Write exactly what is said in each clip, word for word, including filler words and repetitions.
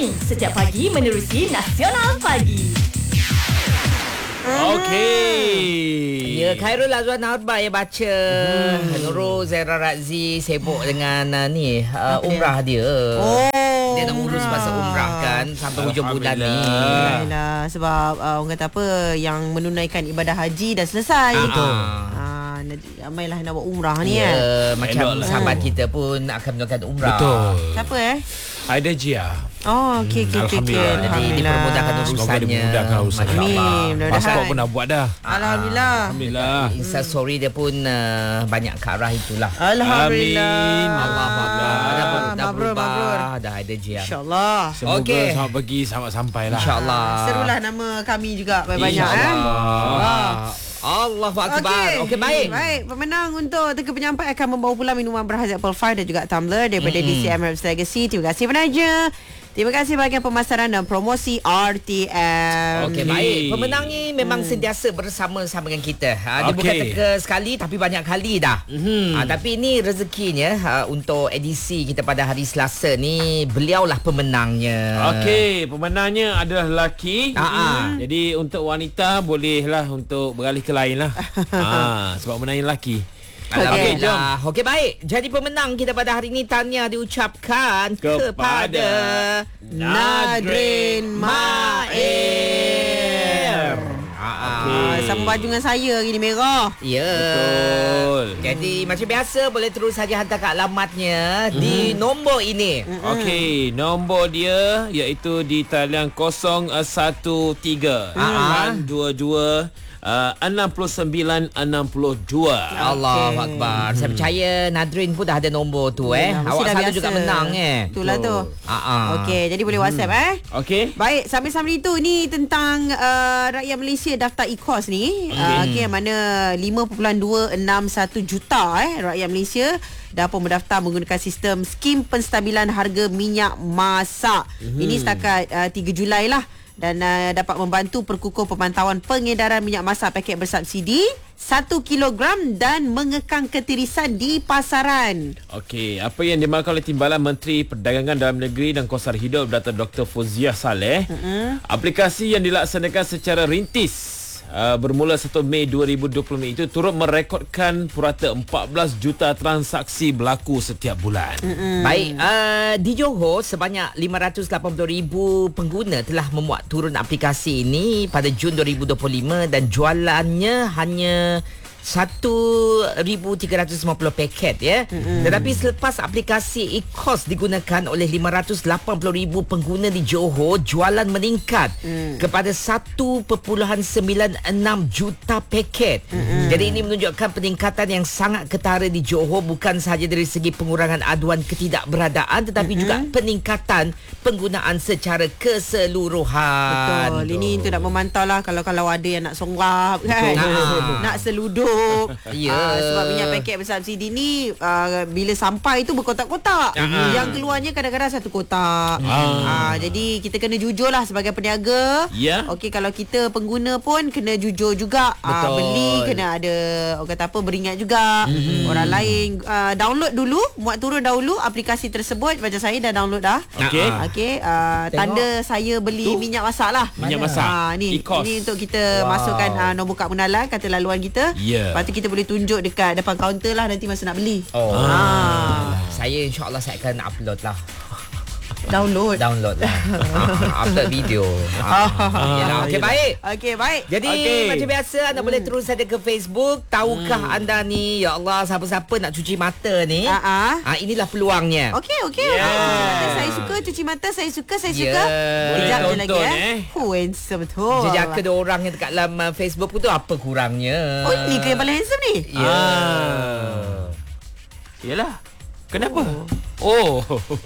kami setiap pagi menerusi Nasional Pagi. Okey. Ya, Khairul Azwan Arba yang baca. hmm. Nurul Zaira Razi sibuk dengan uh, ni uh, umrah dia. Oh, Dia nak urus pasal umrah kan sampai hujung bulan ni. Yalah, sebab uh, orang kata apa, yang menunaikan ibadah haji dah selesai. Betul. Ah, ramailah nak buat umrah ni Ya, kan. macam Elok lah. sahabat kita pun akan melakukan umrah. Betul. Siapa eh? Aida Jia. Oh, okey okey okey. Alhamdulillah. Jadi dipermudahkan Semoga urusannya. dimudahkan urusannya. Masya Allah. Amin. Mudah-mudahan. Pasport pun dah buat dah. Alhamdulillah. Alhamdulillah. Insta story dia pun uh, banyak ke arah itulah. Alhamdulillah. Amin. Allah Akbar. Dah, ber- dah Mabrur, berubah. mabrur. Dah ada Jia. InsyaAllah. Semoga Okey. selamat pergi, selamat sampai lah. InsyaAllah. Serulah nama kami juga banyak-banyak eh. InsyaAllah. Allahu Akbar. Okey, okay, baik. Baik, pemenang untuk teka penyampai akan membawa pulang minuman berhazat Apple Five dan juga tumbler daripada Mm-mm. D C M Raps Legacy. Terima kasih penaja. Terima kasih bahagian pemasaran dan promosi R T M. Okey, baik. Pemenang ni memang hmm. sentiasa bersama-sama dengan kita. Ha, dia Okey. bukan teka sekali tapi banyak kali dah. Mhm. Ha, tapi ini rezekinya ha, untuk edisi kita pada hari Selasa ni, beliaulah pemenangnya. Okey, pemenangnya adalah lelaki. Ah, ah. Jadi untuk wanita bolehlah untuk beralih ke lain lah. ha, sebab menangnya lelaki. Alhamdulillah. Okey, baik. Jadi pemenang kita pada hari ini, tahniah diucapkan kepada, Kepada Nadrin Mair. Ah, sama baju dengan saya hari ni merah. Ya. Betul. Jadi macam biasa boleh terus saja hantar ke alamatnya hmm. di nombor ini. Okey, nombor dia iaitu di talian kosong satu tiga lapan dua dua enam sembilan enam dua. Allahu Akbar. Saya percaya Nadrin pun dah ada nombor tu eh. Ya, mesti Awak dah selalu biasa. juga menang eh. Itulah tu. Ha ah. Okey, jadi boleh WhatsApp eh. Okey. Baik, sambil-sambil itu ni tentang uh, rakyat Malaysia daftar e-kos ni. Okay. Uh, okay, yang mana lima perpuluhan dua enam satu juta eh rakyat Malaysia dah pun mendaftar menggunakan sistem skim penstabilan harga minyak masak. Mm-hmm. Ini setakat uh, tiga Julai lah. Dan uh, dapat membantu perkukuh pemantauan pengedaran minyak masak paket bersubsidi satu kilogram dan mengekang ketirisan di pasaran. Okey, apa yang dimakan oleh Timbalan Menteri Perdagangan Dalam Negeri dan Kos Hidup Dato' Doktor Fauziah Saleh, mm-hmm. aplikasi yang dilaksanakan secara rintis Uh, bermula satu Mei dua ribu dua puluh itu turut merekodkan purata empat belas juta transaksi berlaku setiap bulan. Mm-hmm. Baik, uh, di Johor sebanyak lima ratus lapan puluh ribu pengguna telah memuat turun aplikasi ini pada Jun dua ribu dua puluh lima dan jualannya hanya satu ribu tiga ratus lima puluh paket ya. Mm-hmm. Tetapi selepas aplikasi e-kos digunakan oleh lima ratus lapan puluh ribu pengguna di Johor, jualan meningkat mm. kepada satu perpuluhan sembilan enam juta paket. Mm-hmm. Jadi ini menunjukkan peningkatan yang sangat ketara di Johor, bukan sahaja dari segi pengurangan aduan ketidakberadaan tetapi mm-hmm. juga peningkatan penggunaan secara keseluruhan. Betul. Ini untuk nak memantau lah kalau kalau ada yang nak songlap kan. Betul. Nak seluduk. Ya. uh, sebab minyak paket bersubsidi ni uh, bila sampai tu berkotak-kotak. Uh-huh. Yang keluarnya kadang-kadang satu kotak. Uh. Uh, jadi kita kena jujur lah sebagai peniaga. Ya. Okey, kalau kita pengguna pun kena jujur juga. Uh, Betul. beli kena ada orang kata apa, beringat juga. Mm-hmm. Orang lain uh, download dulu, muat turun dahulu aplikasi tersebut. Macam saya dah download dah. Okey. Okey, uh, tanda saya beli Tu? minyak masak lah. Minyak masak. Ah, ni, E-kos. ini untuk kita Wow. masukkan uh, nombor kad pengenalan, kata laluan kita. Ya. Lepas tu kita boleh tunjuk dekat depan kaunter lah nanti masa nak beli. Oh. Ah. Saya insya-Allah saya akan upload lah. Download. Download lah. ah, upload video. Ah, yalah. Okey, baik. Okey, baik. Jadi Okey. macam biasa anda hmm. boleh terus saja ke Facebook. Tahukah hmm. anda ni, ya Allah, siapa-siapa nak cuci mata ni? Ah, ah. Ah, inilah peluangnya. Okey, okey. Yeah. Okay. Cuci mata saya suka, cuci mata saya suka, saya Yeah. suka. Boleh Kejap je tonton, lagi eh. eh. Oh, handsome betul. Jejaka dua orang yang dekat dalam uh, Facebook tu apa kurangnya? Oh, ini ke yang paling handsome ni? Ya. Ah. Yalah. Kenapa? Oh.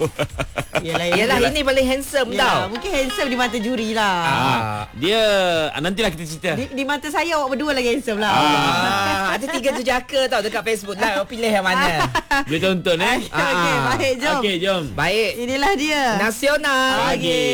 Yalah, Yalah, ini paling handsome Yalah, tau. mungkin handsome di mata juri lah. Ah, dia ah, nantilah kita cerita. Di, di mata saya awak berdua lagi handsome lah. Ah, ada tiga jejaka tau dekat Facebook. Lah, pilih yang mana? Boleh tonton eh. Okey, baik, jom. Okey, jom. Baik. Inilah dia. Nasional. Pagi.